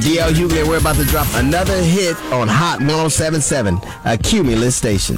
DL Hughley, we're about to drop another hit on Hot 107.7, a Cumulus station.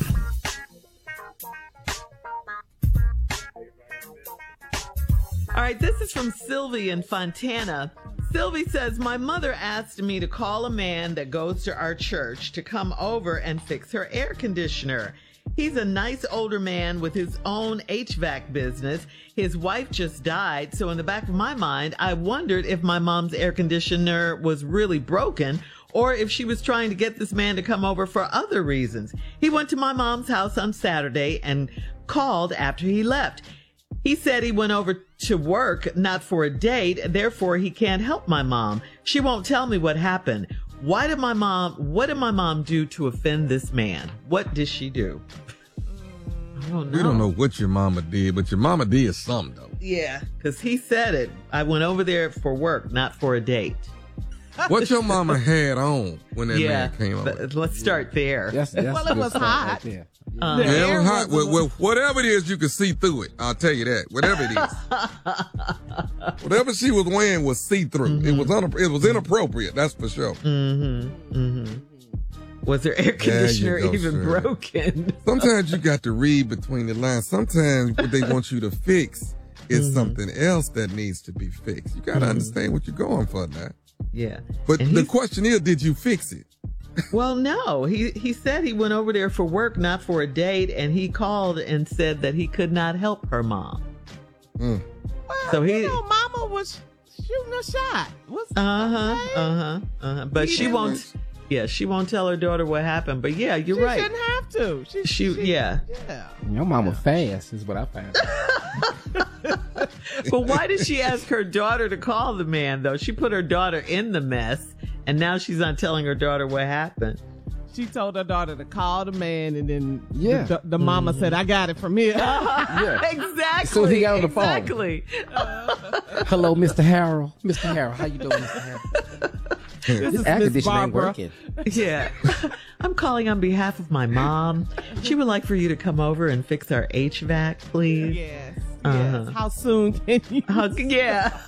All right, this is from Sylvie in Fontana. Sylvie says, my mother asked me to call a man that goes to our church to come over and fix her air conditioner. He's a nice older man with his own HVAC business. His wife just died, so in the back of my mind, I wondered if my mom's air conditioner was really broken or if she was trying to get this man to come over for other reasons. He went to my mom's house on Saturday and called after he left. He said he went over to work, not for a date, therefore he can't help my mom. She won't tell me what happened. What did my mom do to offend this man? What did she do? I don't know. We don't know what your mama did, but your mama did something, though. Yeah, because he said it. I went over there for work, not for a date. What your mama had on when that man came over? Let's start there. Well, it was hot. Right it was hot. Well, whatever it is, you can see through it. I'll tell you that. Whatever it is. Whatever she was wearing was see-through. Mm-hmm. It was inappropriate, that's for sure. Mm-hmm. Mm-hmm. Was her air conditioner even broken? Sometimes you got to read between the lines. Sometimes what they want you to fix is something else that needs to be fixed. You got to understand what you're going for now. Yeah. But the question is, did you fix it? Well, no. He said he went over there for work, not for a date, and he called and said that he could not help her mom. Well, so Mama was shooting a shot. But she won't. Yeah, she won't tell her daughter what happened. But yeah, you're right. She shouldn't have to. She Your mama fast is what I found. But why did she ask her daughter to call the man, though? She put her daughter in the mess, and now she's not telling her daughter what happened. She told her daughter to call the man, and then the mama said, I got it from here. Exactly. So he got on the phone. Exactly. Hello, Mr. Harold. Mr. Harold, how you doing, Mr. Harold? This air conditioner ain't working. Yeah. I'm calling on behalf of my mom. She would like for you to come over and fix our HVAC, please. Yes. Yes. How soon can you? Yeah.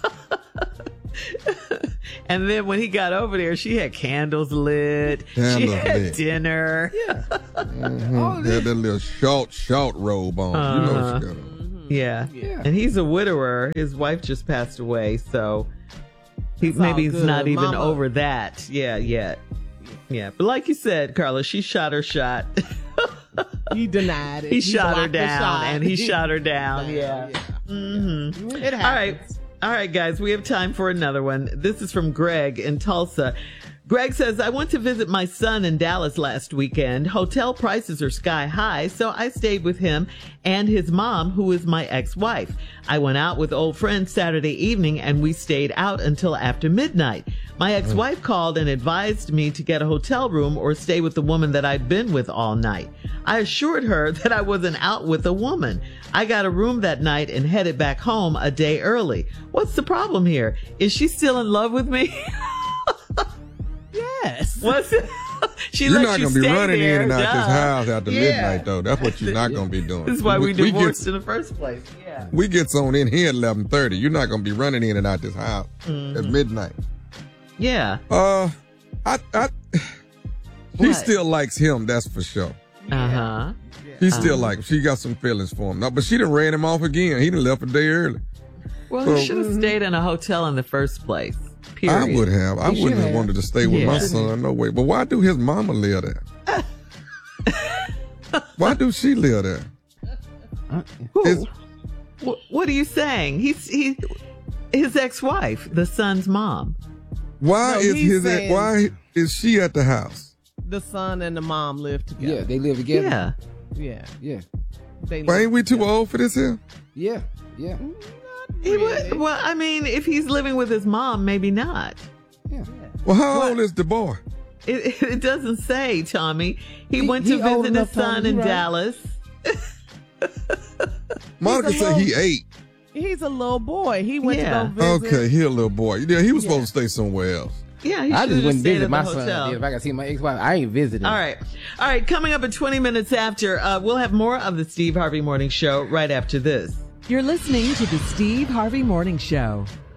And then when he got over there, she had candles lit. She had dinner. Yeah. Mm-hmm. Had that little short robe on. You know what she got on. Yeah. And he's a widower. His wife just passed away, so maybe he's not even over that yet. Yeah. But like you said, Carla, she shot her shot. He denied it. He shot her down, and he shot her down. Yeah. Mm-hmm. It happens. All right, guys, we have time for another one. This is from Greg in Tulsa. Greg says, I went to visit my son in Dallas last weekend. Hotel prices are sky high, so I stayed with him and his mom, who is my ex-wife. I went out with old friends Saturday evening, and we stayed out until after midnight. My ex-wife called and advised me to get a hotel room or stay with the woman that I'd been with all night. I assured her that I wasn't out with a woman. I got a room that night and headed back home a day early. What's the problem here? Is she still in love with me? Yes. What's it? You're not going to be running in and out this house after midnight, though. That's what you're not going to be doing. This is why we divorced in the first place. Yeah. We get on in here at 11:30. You're not going to be running in and out this house at midnight. Yeah. She still likes him, that's for sure. Uh-huh. She still like him. She got some feelings for him. No, but she done ran him off again. He done left a day early. Well, he should have stayed in a hotel in the first place. Period. I would have. I wouldn't have wanted to stay with my son. No way. But why do his mama live there? Why do she live there? What are you saying? His ex-wife, the son's mom. Why is she at the house? The son and the mom live together. Yeah, they live together. Yeah. Why ain't we too old for this here? Yeah. Well, I mean, if he's living with his mom, maybe not. Yeah. Well, how old is the boy? It doesn't say, Tommy. He went to visit his son in Dallas. Monica said he 8. He's a little boy. He went to go visit. Okay, he a little boy. Yeah, he was supposed to stay somewhere else. Yeah, he I just wouldn't visit my hotel. son. If I could see my ex-wife, I ain't visiting. All right. Coming up at 20 minutes after, we'll have more of the Steve Harvey Morning Show right after this. You're listening to the Steve Harvey Morning Show.